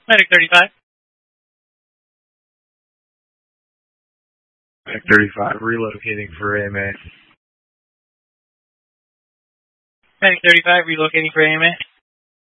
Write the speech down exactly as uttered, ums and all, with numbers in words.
Medic thirty-five. Medic thirty-five, relocating for A M A. Medic thirty-five, relocating for A M A.